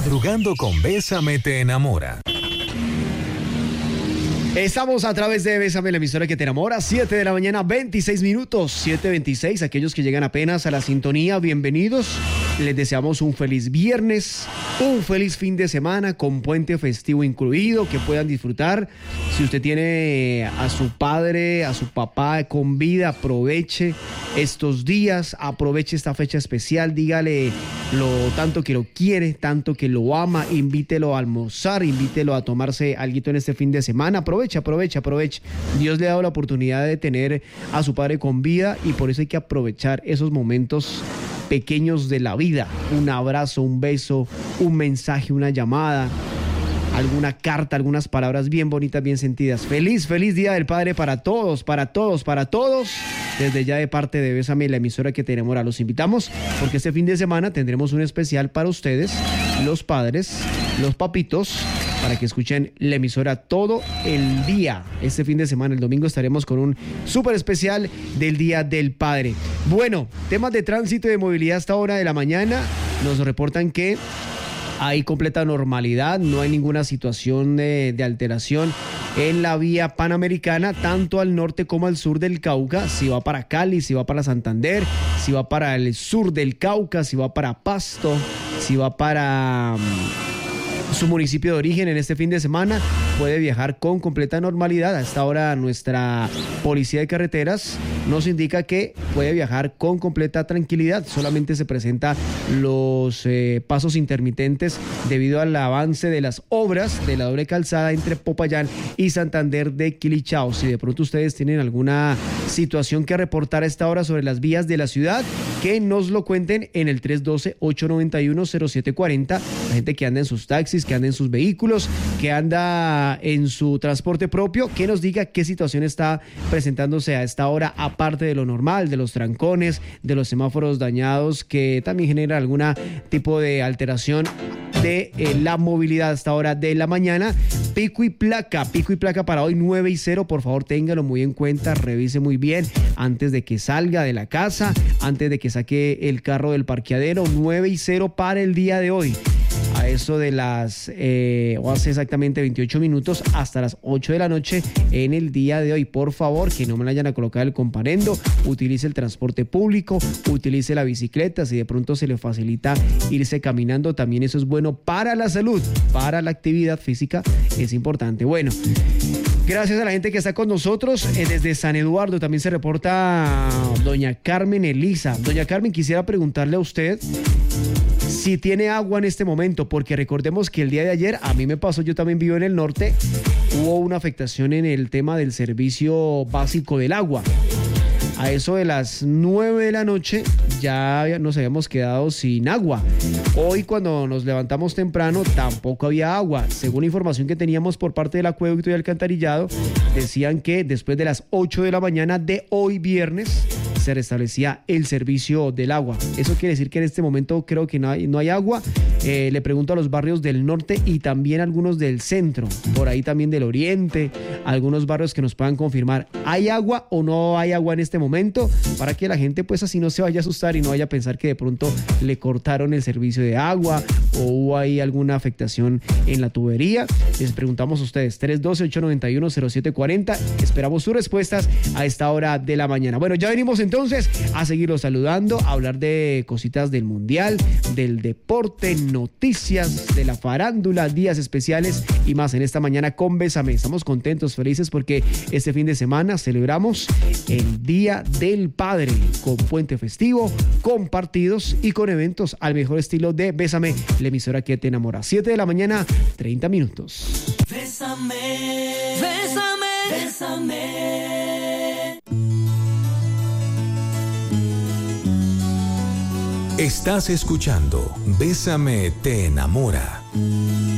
Madrugando con Bésame te enamora. Estamos a través de Bésame, la emisora que te enamora. 7 de la mañana, 26 minutos. 7:26. Aquellos que llegan apenas a la sintonía, bienvenidos. Les deseamos un feliz viernes, un feliz fin de semana con puente festivo incluido, que puedan disfrutar. Si usted tiene a su padre, a su papá con vida, aproveche estos días, aproveche esta fecha especial, dígale lo tanto que lo quiere, tanto que lo ama, invítelo a almorzar, invítelo a tomarse alguito en este fin de semana. Aproveche. Dios le ha dado la oportunidad de tener a su padre con vida y por eso hay que aprovechar esos momentos pequeños de la vida. Un abrazo, un beso, un mensaje, una llamada, alguna carta, algunas palabras bien bonitas, bien sentidas. Feliz Día del Padre para todos. Desde ya de parte de Bésame, la emisora que te enamora, los invitamos porque este fin de semana tendremos un especial para ustedes, los padres, los papitos, para que escuchen la emisora todo el día. Este fin de semana, el domingo, estaremos con un súper especial del Día del Padre. Bueno, temas de tránsito y de movilidad a esta hora de la mañana. Nos reportan que hay completa normalidad, no hay ninguna situación de alteración en la vía panamericana, tanto al norte como al sur del Cauca. Si va para Cali, si va para Santander, si va para el sur del Cauca, si va para Pasto, si va para su municipio de origen en este fin de semana, puede viajar con completa normalidad. Hasta ahora nuestra policía de carreteras nos indica que puede viajar con completa tranquilidad. Solamente se presentan los pasos intermitentes debido al avance de las obras de la doble calzada entre Popayán y Santander de Quilichao. Si de pronto ustedes tienen alguna situación que reportar a esta hora sobre las vías de la ciudad, que nos lo cuenten en el 312-891-0740. La gente que anda en sus taxis, que anda en sus vehículos, que anda en su transporte propio, que nos diga qué situación está presentándose a esta hora, aparte de lo normal, de los trancones, de los semáforos dañados, que también genera algún tipo de alteración de la movilidad a esta hora de la mañana. Pico y placa para hoy 9 y 0, por favor téngalo muy en cuenta, revise muy bien antes de que salga de la casa, antes de que saque el carro del parqueadero. 9 y 0 para el día de hoy. A eso de las, o hace exactamente 28 minutos, hasta las 8 de la noche en el día de hoy. Por favor, que no me la vayan a colocar el comparendo, utilice el transporte público, utilice la bicicleta, si de pronto se le facilita irse caminando, también eso es bueno para la salud, para la actividad física, es importante. Bueno, gracias a la gente que está con nosotros. Desde San Eduardo también se reporta doña Carmen Elisa. Doña Carmen, quisiera preguntarle a usted si tiene agua en este momento, porque recordemos que el día de ayer, a mí me pasó, yo también vivo en el norte, hubo una afectación en el tema del servicio básico del agua. A eso de las 9 de la noche ya nos habíamos quedado sin agua. Hoy cuando nos levantamos temprano tampoco había agua. Según información que teníamos por parte del acueducto y alcantarillado, decían que después de las 8 de la mañana de hoy viernes se restablecía el servicio del agua. Eso quiere decir que en este momento creo que no hay agua. Le pregunto a los barrios del norte y también algunos del centro, por ahí también del oriente, algunos barrios que nos puedan confirmar, ¿hay agua o no hay agua en este momento? Para que la gente pues así no se vaya a asustar y no vaya a pensar que de pronto le cortaron el servicio de agua o hubo ahí alguna afectación en la tubería. Les preguntamos a ustedes, 312-891-0740. Esperamos sus respuestas a esta hora de la mañana. Bueno, ya venimos entonces a seguirlos saludando, a hablar de cositas del mundial, del deporte, noticias de la farándula, días especiales y más en esta mañana con Bésame. Estamos contentos, felices porque este fin de semana celebramos el Día del Padre con puente festivo, con partidos y con eventos al mejor estilo de Bésame, la emisora que te enamora. 7 de la mañana, 30 minutos. Bésame, bésame, bésame. Estás escuchando Bésame te enamora.